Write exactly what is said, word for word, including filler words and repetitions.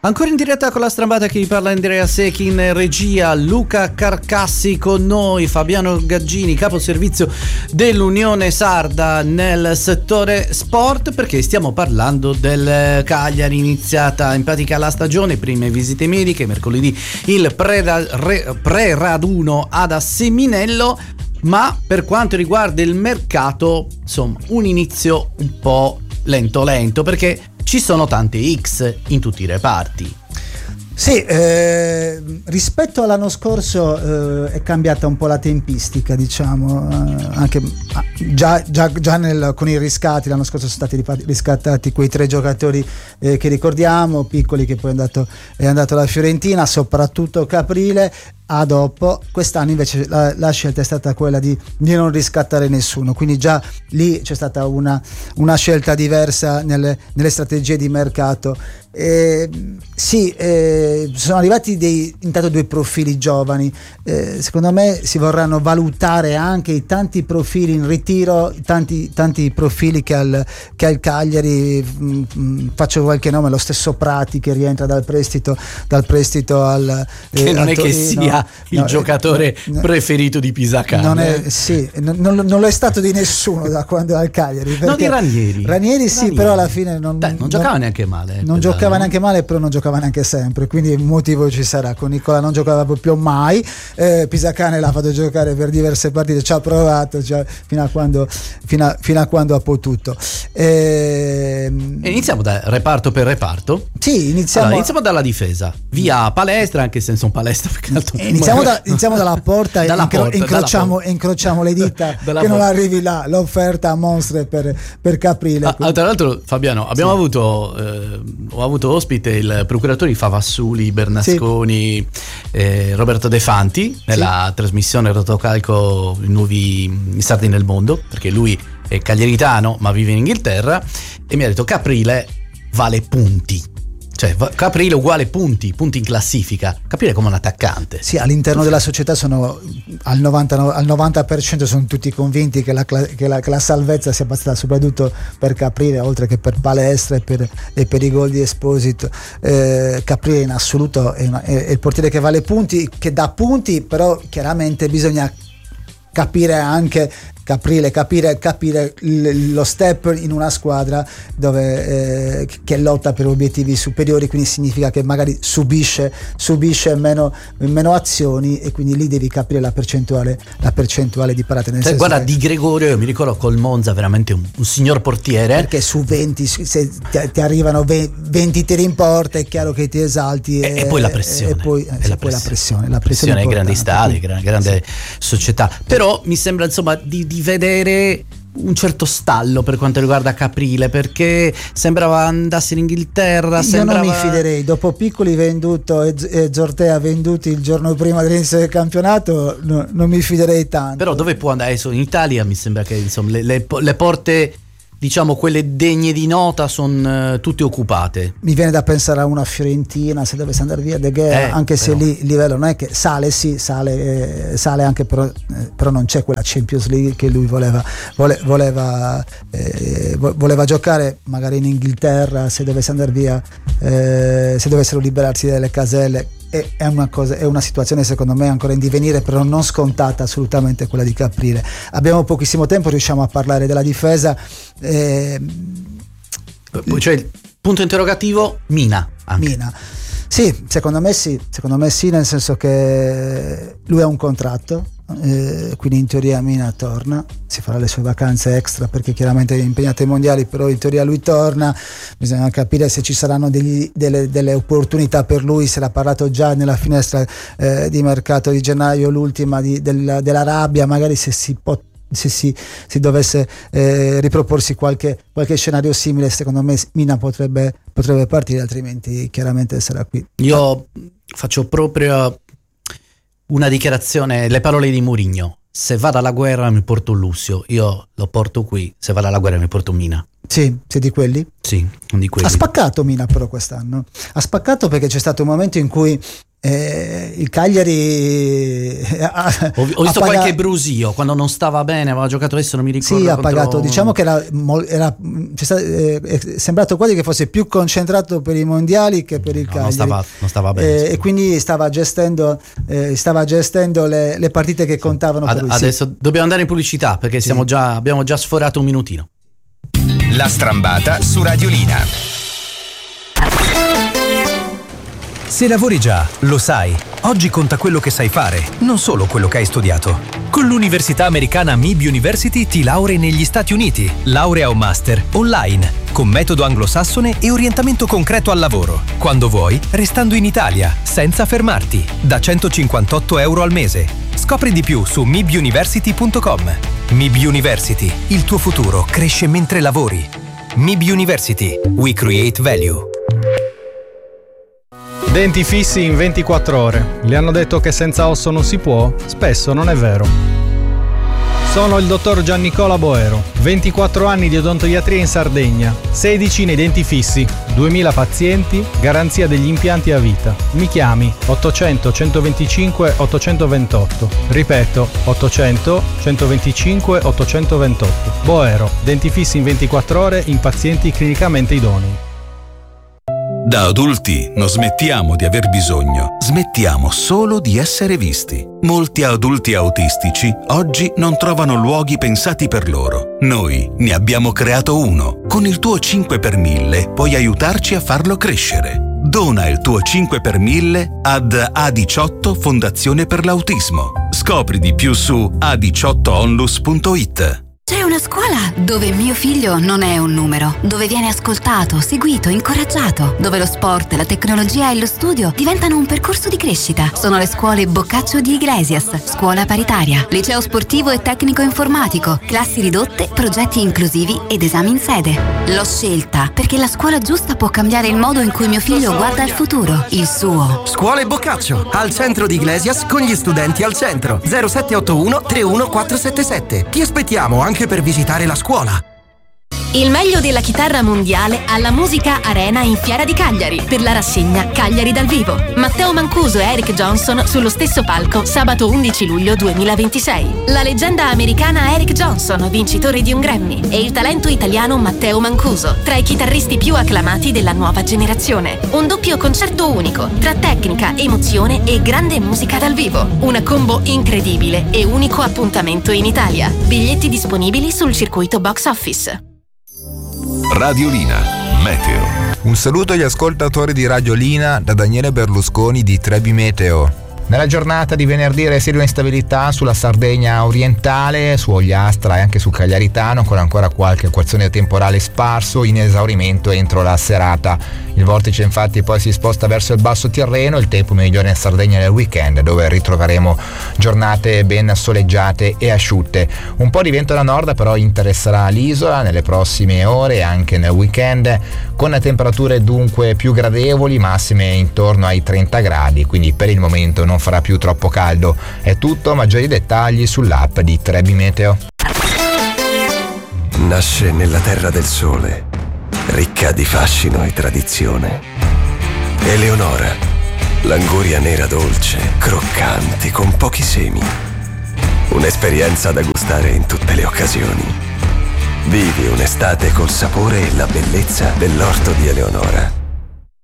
Ancora in diretta con la strambata, che vi parla Andrea Secchi, in regia Luca Carcassi con noi, Fabiano Gaggini, capo servizio dell'Unione Sarda nel settore sport, perché stiamo parlando del Cagliari. Iniziata in pratica la stagione, prime visite mediche, mercoledì il pre-raduno ad Asseminello, ma per quanto riguarda il mercato, insomma, un inizio un po' lento lento, perché ci sono tante X in tutti i reparti. Sì, eh, rispetto all'anno scorso eh, è cambiata un po' la tempistica, diciamo, eh, anche ah, già, già, già nel, con i riscatti l'anno scorso sono stati riscattati quei tre giocatori eh, che ricordiamo, Piccoli che poi è andato, è andato alla Fiorentina, soprattutto Caprile. A dopo, quest'anno invece la, la scelta è stata quella di, di non riscattare nessuno, quindi già lì c'è stata una, una scelta diversa nelle, nelle strategie di mercato. Eh, sì, eh, sono arrivati dei, intanto due profili giovani, eh, secondo me si vorranno valutare anche i tanti profili in ritiro, tanti, tanti profili che al, che al Cagliari, mh, mh, faccio qualche nome, lo stesso Prati che rientra dal prestito, dal prestito al che eh, non è che sia il no, giocatore no, preferito di Pisacane. Non è, sì, non, non, non lo è stato di nessuno da quando è al Cagliari. No, di Ranieri. Ranieri sì, Ranieri. Però alla fine non, Dai, non, non giocava neanche male. Non giocava no? neanche male, però non giocava neanche sempre, quindi un motivo ci sarà. Con Nicola non giocava proprio mai. Eh, Pisacane l'ha fatto giocare per diverse partite, ci ha provato cioè, fino, a quando, fino, a, fino a quando ha potuto. Eh, e iniziamo da reparto per reparto. Sì, iniziamo, allora, iniziamo dalla difesa. Via Palestra, anche se non palestra perché altro iniziamo, da, iniziamo dalla porta e dalla incro- porta, incrociamo, porta. incrociamo le dita che porta. Non arrivi là l'offerta a mostre per, per Caprile. Ah, tra l'altro, Fabiano, abbiamo sì. avuto eh, ho avuto ospite il procuratore di Favassuli, Bernasconi, sì. eh, Roberto De Fanti nella sì. trasmissione Rotocalco i nuovi sardi nel mondo, perché lui è cagliaritano ma vive in Inghilterra, e mi ha detto Caprile vale punti. Cioè Caprile uguale punti, punti in classifica, Caprile come un attaccante. Sì, all'interno della società sono al novanta, al novanta per cento sono tutti convinti che la, che la, che la salvezza sia passata soprattutto per Caprile, oltre che per Palestra e per, e per i gol di Esposito. Eh, Caprile in assoluto è, una, è, è il portiere che vale punti, che dà punti, però chiaramente bisogna capire anche Caprile, capire, capire lo step in una squadra dove eh, che lotta per obiettivi superiori, quindi significa che magari subisce subisce meno, meno azioni, e quindi lì devi capire la percentuale la percentuale di parate. Nel cioè, senso guarda, che, Di Gregorio, io mi ricordo col Monza veramente un, un signor portiere, perché su venti se ti, ti arrivano venti tiri in porta, è chiaro che ti esalti e, e, e poi la pressione, e poi, eh, e la, poi pressione. la pressione la pressione, pressione grandi stadi, quindi, grande sì. società, però mi sembra insomma di, di vedere un certo stallo per quanto riguarda Caprile, perché sembrava andasse in Inghilterra. Io sembrava... non mi fiderei, dopo Piccoli venduto e, e Zortea venduti il giorno prima dell'inizio del campionato, no, non mi fiderei tanto. Però dove può andare? Adesso in Italia mi sembra che insomma le, le, le porte, diciamo quelle degne di nota, sono uh, tutte occupate. Mi viene da pensare a una Fiorentina, se dovesse andare via De Gea, eh, anche però. Se lì il livello non è che sale, sì, sale, eh, sale anche, però, eh, però non c'è quella Champions League che lui voleva vole, voleva, eh, voleva giocare magari in Inghilterra, se dovesse andare via, eh, se dovessero liberarsi delle caselle. È una cosa, è una situazione secondo me ancora in divenire, però non scontata assolutamente quella di Caprile. Abbiamo pochissimo tempo, riusciamo a parlare della difesa. Eh, cioè il punto interrogativo Mina anche. Mina. Sì, secondo me sì, secondo me sì, nel senso che lui ha un contratto, eh, quindi in teoria Mina torna, si farà le sue vacanze extra perché chiaramente è impegnato ai mondiali, però in teoria lui torna. Bisogna capire se ci saranno degli, delle, delle opportunità per lui. Se l'ha parlato già nella finestra eh, di mercato di gennaio, l'ultima di, del, dell'Arabia, magari se si può se si, si dovesse eh, riproporsi qualche, qualche scenario simile, secondo me Mina potrebbe, potrebbe partire, altrimenti chiaramente sarà qui. Io faccio proprio una dichiarazione, le parole di Mourinho: se vado alla guerra mi porto Lucio, io lo porto qui, se vado alla guerra mi porto Mina. Sì, sei di quelli? Sì, di quelli. Ha spaccato Mina però quest'anno, ha spaccato perché c'è stato un momento in cui Eh, il Cagliari ha, ho, ho visto ha qualche brusio quando non stava bene, aveva giocato, adesso non mi ricordo. Sì, ha contro... pagato, diciamo che era, era cioè, eh, è sembrato quasi che fosse più concentrato per i mondiali che per il no, Cagliari. Non stava, non stava bene. Eh, e quindi stava gestendo, eh, stava gestendo le, le partite che sì. contavano per lui. Adesso sì. dobbiamo andare in pubblicità perché sì. siamo già, abbiamo già sforato un minutino. La Strambata su Radiolina. Se lavori già, lo sai, oggi conta quello che sai fare, non solo quello che hai studiato. Con l'Università Americana M I B University ti laurei negli Stati Uniti, laurea o master, online, con metodo anglosassone e orientamento concreto al lavoro. Quando vuoi, restando in Italia, senza fermarti, da centocinquantotto euro al mese. Scopri di più su mibuniversity punto com. M I B University, il tuo futuro cresce mentre lavori. M I B University, we create value. Denti fissi in ventiquattro ore. Le hanno detto che senza osso non si può? Spesso non è vero. Sono il dottor Giannicola Boero, ventiquattro anni di odontoiatria in Sardegna, sedici nei denti fissi, duemila pazienti, garanzia degli impianti a vita. Mi chiami ottocento centoventicinque ottocentoventotto. Ripeto, ottocento centoventicinque ottocentoventotto. Boero, denti fissi in ventiquattro ore in pazienti clinicamente idonei. Da adulti non smettiamo di aver bisogno, smettiamo solo di essere visti. Molti adulti autistici oggi non trovano luoghi pensati per loro. Noi ne abbiamo creato uno. Con il tuo cinque per mille puoi aiutarci a farlo crescere. Dona il tuo cinque per mille ad A diciotto Fondazione per l'Autismo. Scopri di più su a diciotto onlus punto it. C'è una scuola dove mio figlio non è un numero, dove viene ascoltato, seguito, incoraggiato, dove lo sport, la tecnologia e lo studio diventano un percorso di crescita. Sono le scuole Boccaccio di Iglesias, scuola paritaria, liceo sportivo e tecnico informatico, classi ridotte, progetti inclusivi ed esami in sede. L'ho scelta perché la scuola giusta può cambiare il modo in cui mio figlio guarda al futuro, il suo. Scuole Boccaccio, al centro di Iglesias con gli studenti al centro. zero sette otto uno tre uno quattro sette sette. Ti aspettiamo anche per visitare la scuola. Il meglio della chitarra mondiale alla Musica Arena in Fiera di Cagliari per la rassegna Cagliari dal vivo. Matteo Mancuso e Eric Johnson sullo stesso palco sabato undici luglio duemilaventisei. La leggenda americana Eric Johnson, vincitore di un Grammy, e il talento italiano Matteo Mancuso, tra i chitarristi più acclamati della nuova generazione. Un doppio concerto unico tra tecnica, emozione e grande musica dal vivo. Una combo incredibile e unico appuntamento in Italia. Biglietti disponibili sul circuito box office. Radiolina Meteo. Un saluto agli ascoltatori di Radiolina da Daniele Berlusconi di Trebi Meteo. Nella giornata di venerdì residua instabilità sulla Sardegna orientale, su Ogliastra e anche su Cagliaritano, con ancora qualche equazione temporale sparso in esaurimento entro la serata. Il vortice infatti poi si sposta verso il basso Tirreno, il tempo migliore in Sardegna nel weekend, dove ritroveremo giornate ben soleggiate e asciutte. Un po' di vento da nord però interesserà l'isola nelle prossime ore e anche nel weekend, con temperature dunque più gradevoli, massime intorno ai trenta gradi, quindi per il momento non farà più troppo caldo. È tutto, maggiori dettagli sull'app di Trebi Meteo. Nasce nella terra del sole, ricca di fascino e tradizione. Eleonora, l'anguria nera dolce, croccante, con pochi semi. Un'esperienza da gustare in tutte le occasioni. Vivi un'estate col sapore e la bellezza dell'orto di Eleonora.